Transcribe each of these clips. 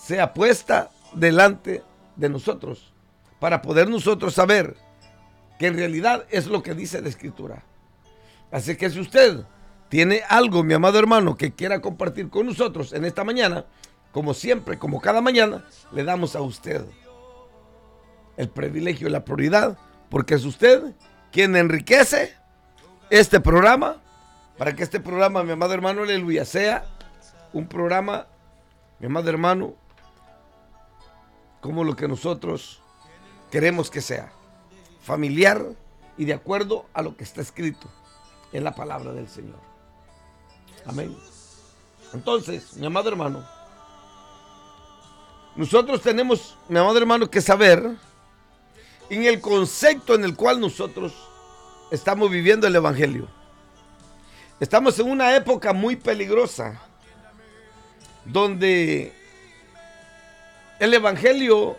sea puesta delante de nosotros, para poder nosotros saber que en realidad es lo que dice la Escritura. Así que si usted tiene algo, mi amado hermano, que quiera compartir con nosotros en esta mañana, como siempre, como cada mañana, le damos a usted el privilegio y la prioridad, porque es usted quien enriquece este programa, para que este programa, mi amado hermano, aleluya, sea un programa, mi amado hermano, como lo que nosotros queremos que sea, familiar y de acuerdo a lo que está escrito en la palabra del Señor. Amén. Entonces, mi amado hermano, nosotros tenemos, mi amado hermano, que saber en el concepto en el cual nosotros estamos viviendo el Evangelio. Estamos en una época muy peligrosa, donde el Evangelio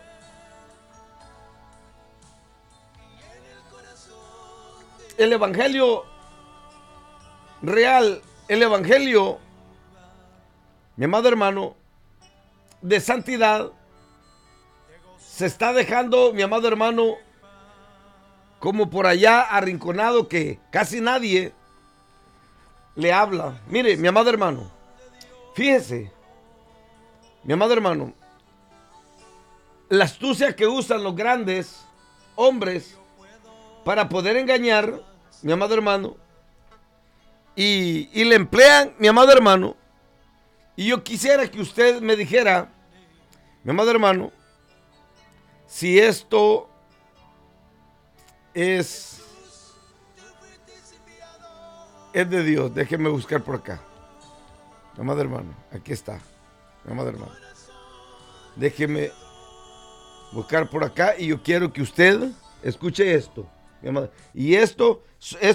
real, el Evangelio, mi amado hermano, de santidad, se está dejando, mi amado hermano, como por allá arrinconado, que casi nadie le habla. Mire, mi amado hermano, fíjese, mi amado hermano, la astucia que usan los grandes hombres para poder engañar, mi amado hermano, y le emplean, mi amado hermano, y yo quisiera que usted me dijera, mi amado hermano, si esto es de Dios. Déjeme buscar por acá, mi amado hermano, aquí está, mi amado hermano. Déjeme buscar por acá y yo quiero que usted escuche esto, mi amado. Y esto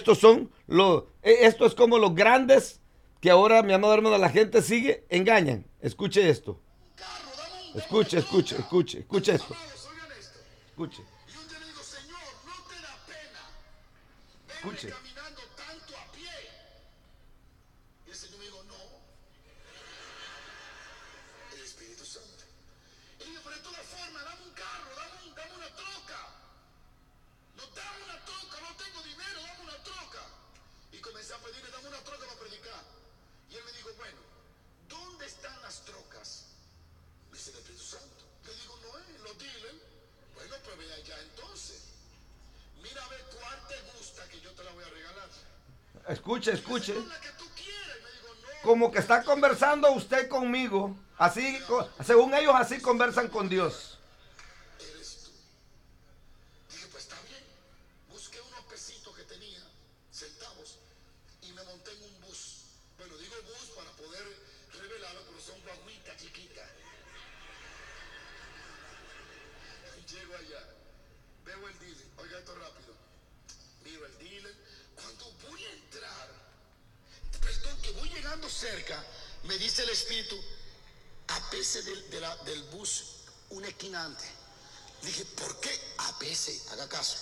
es como los grandes que ahora, mi amado hermano, la gente sigue, engañan. Escuche esto. Escuche esto. Escuche. Escuche. Escuche. Como que está conversando usted conmigo. Así, según ellos, así conversan con Dios. Cerca, me dice el Espíritu, apese del bus una esquina antes. Dije, ¿por qué apese? Haga caso.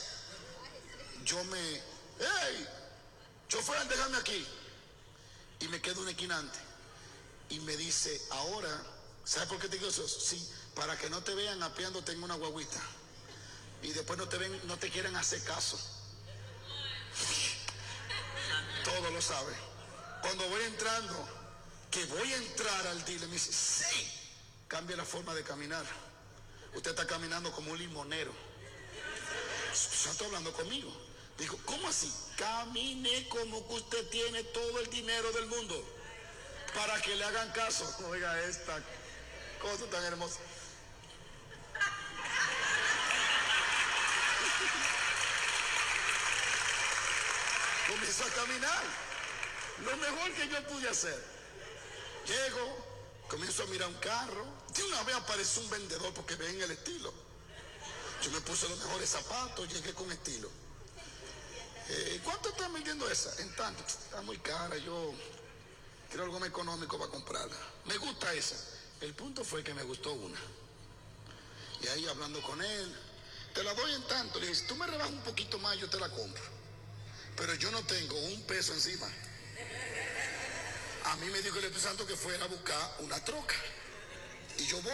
¡Hey! Chofer, déjame aquí. Y me quedo una esquina antes. Y me dice, ahora, ¿sabes por qué te digo eso? Sí, para que no te vean apeándote en una guaguita. Y después no te quieren hacer caso. Todo lo sabe. Cuando voy entrando, que voy a entrar al dealer, me dice, sí, cambia la forma de caminar. Usted está caminando como un limonero. ¿Ya está hablando conmigo? Digo, ¿cómo así? Camine como que usted tiene todo el dinero del mundo para que le hagan caso. Oiga esta cosa tan hermosa. Comienzo a caminar. Lo mejor que yo pude hacer. Llego, comienzo a mirar un carro. De una vez apareció un vendedor porque ven el estilo. Yo me puse los mejores zapatos, llegué con estilo. ¿Cuánto están vendiendo esa? En tanto, está muy cara, yo quiero algo más económico para comprarla. Me gusta esa. El punto fue que me gustó una. Y ahí hablando con él, te la doy en tanto. Le dije, si tú me rebajas un poquito más, yo te la compro. Pero yo no tengo un peso encima. A mí me dijo el Espíritu Santo que fuera a buscar una troca. Y yo voy.